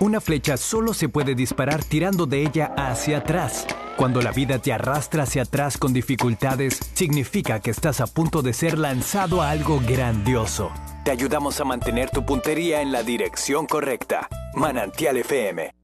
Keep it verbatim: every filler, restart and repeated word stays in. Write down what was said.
Una flecha solo se puede disparar tirando de ella hacia atrás. Cuando la vida te arrastra hacia atrás con dificultades, significa que estás a punto de ser lanzado a algo grandioso. Te ayudamos a mantener tu puntería en la dirección correcta. Manantial F M